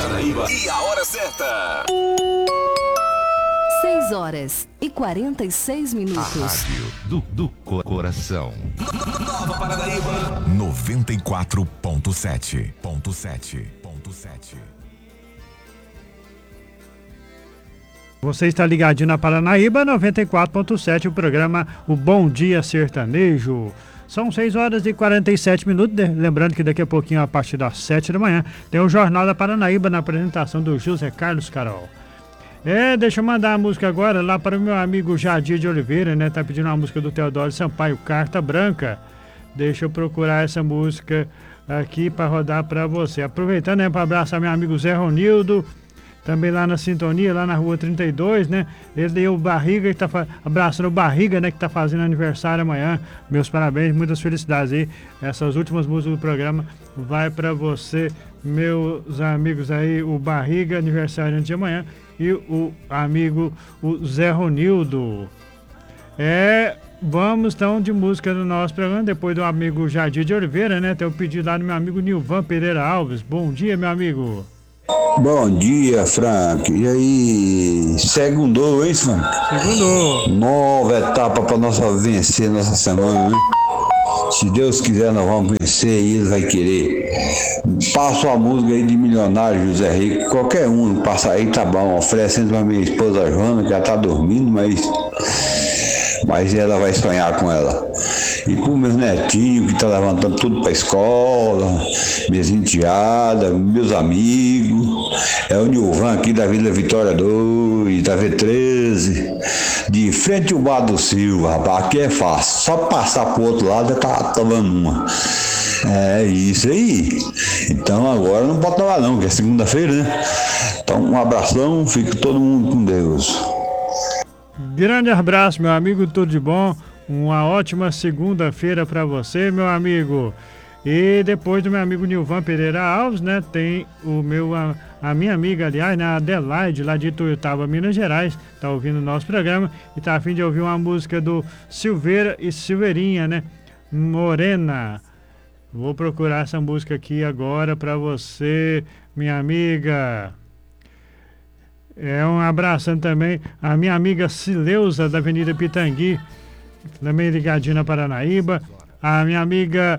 Paranaíba e a hora certa. 6h46. A rádio do coração. Nova Paranaíba. 94.7. Você está ligadinho na Paranaíba 94.7, o programa O Bom Dia Sertanejo. São 6h47. Lembrando que daqui a pouquinho, a partir das 7 da manhã, tem o Jornal da Paranaíba na apresentação do José Carlos Carol. Deixa eu mandar a música agora lá para o meu amigo Jadir de Oliveira, né? Tá pedindo uma música do Teodoro Sampaio, Carta Branca. Deixa eu procurar essa música aqui para rodar para você. Aproveitando, né, para abraçar meu amigo Zé Ronildo, também lá na sintonia, lá na rua 32, né? Ele e o Barriga, que tá abraçando o Barriga, né? Que tá fazendo aniversário amanhã. Meus parabéns, muitas felicidades aí. Essas últimas músicas do programa vai para você, meus amigos aí, o Barriga, aniversário de amanhã, e o amigo, o Zé Ronildo. Vamos então de música do nosso programa, depois do amigo Jadir de Oliveira, né? Tem o pedido lá do meu amigo Nilvan Pereira Alves. Bom dia, meu amigo. Bom dia, Frank. E aí, segundou, hein, Frank? Segundou. Nova etapa para nós vencer nessa semana, né? Se Deus quiser, nós vamos vencer e ele vai querer. Passo a música aí de Milionário, José Rico. Qualquer um passa aí, tá bom. Oferecendo pra minha esposa Joana, que já tá dormindo, mas ela vai sonhar com ela. E pro meus netinhos que tá levantando tudo pra escola, minhas enteadas, meus amigos, é o Nilvan aqui da Vila Vitória 2, da V13, de frente ao Bar do Silva, rapaz, aqui é fácil, só passar pro outro lado já tá tomando uma. É isso aí. Então agora não pode tomar não, que é segunda-feira, né? Então um abração, fique todo mundo com Deus. Grande abraço, meu amigo, tudo de bom. Uma ótima segunda-feira para você, meu amigo. E depois do meu amigo Nilvan Pereira Alves, né, tem a minha amiga, aliás, né, a Adelaide, lá de Ituiutaba, Minas Gerais, tá ouvindo o nosso programa e tá a fim de ouvir uma música do Silveira e Silveirinha, né, Morena. Vou procurar essa música aqui agora para você, minha amiga. Um abraço também a minha amiga Cileuza, da Avenida Pitangui, também ligadinha na Paranaíba. A minha amiga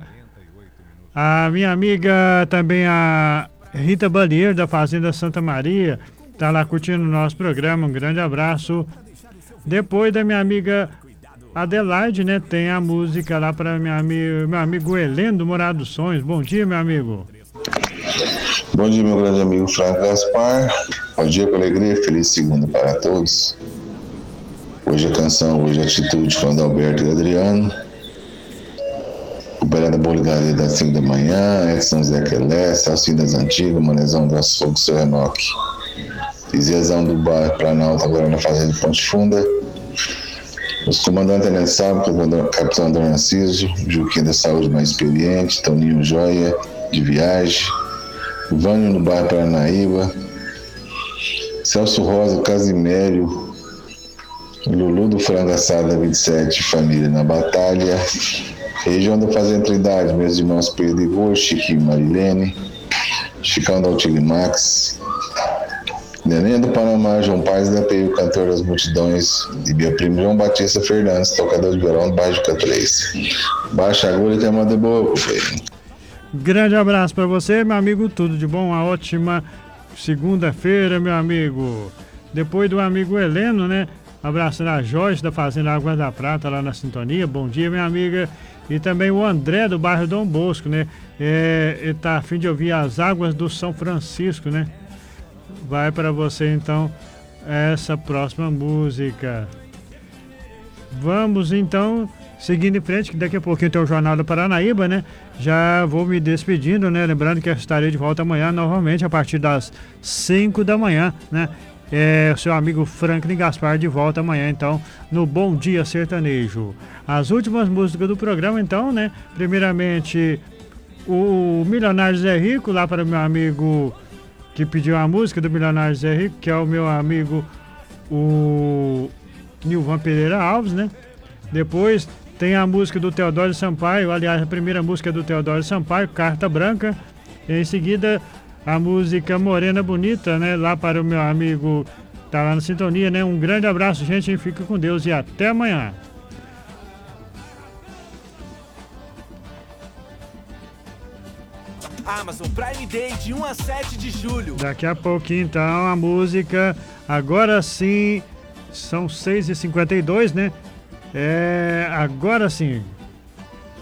também, a Rita Balieiro, da Fazenda Santa Maria, tá lá curtindo o nosso programa. Um grande abraço. Depois da minha amiga Adelaide, né, tem a música lá para meu amigo Heleno, do Morado dos Sonhos. Bom dia, meu amigo. Bom dia, meu grande amigo Franco Gaspar. Bom dia com alegria, feliz segunda para todos. Hoje a canção, hoje a atitude com Adalberto e Adriano. O Belém Boa Ligaria das 5 da manhã, Edson Zé Quelé, Salsinho das Antigas, Manezão do Açougue, Seu Renoque. Iziazão do bairro Planalto, agora na Fazenda Ponte Funda. Os comandantes Helena Sábio, Capitão André Narciso, Juquinha da Saúde Mais Experiente, Toninho Joia, de Viagem, Vânio no bairro Paranaíba, Celso Rosa, Casimério, Lulu do Frango Assado 27, Família na Batalha, região da Fazenda Trindade, meus irmãos Pedro e Vô, Chiquinho e Marilene, Chicão da Utilimax, Neném do Panamá, João Paz da PI, cantor das multidões, e meu primo João Batista Fernandes, tocador de violão do bairro de K3. Baixa agulha que é uma de boa, filho. Grande abraço para você, meu amigo, tudo de bom, uma ótima segunda-feira, meu amigo. Depois do amigo Heleno, né, abraçando a Joyce da Fazenda Água da Prata, lá na sintonia. Bom dia, minha amiga. E também o André, do bairro Dom Bosco, né, ele tá a fim de ouvir As Águas do São Francisco, né. Vai para você, então, essa próxima música. Vamos, então, seguindo em frente, que daqui a pouquinho tem o Jornal da Paranaíba, né? Já vou me despedindo, né? Lembrando que eu estarei de volta amanhã, novamente, a partir das 5 da manhã, né? O seu amigo Franklin Gaspar de volta amanhã, então, no Bom Dia Sertanejo. As últimas músicas do programa, então, né? Primeiramente, o Milionário Zé Rico, lá para o meu amigo que pediu a música do Milionário Zé Rico, que é o meu amigo, o Nilvan Pereira Alves, né? Depois tem a música do Teodoro Sampaio, aliás, a primeira música é do Teodoro Sampaio, Carta Branca. Em seguida, a música Morena Bonita, né? Lá para o meu amigo, tá lá na sintonia, né? Um grande abraço, gente, fica com Deus e até amanhã. Amazon Prime Day de 1 a 7 de julho. Daqui a pouquinho, então, a música, agora sim, são 6h52, né? Agora sim,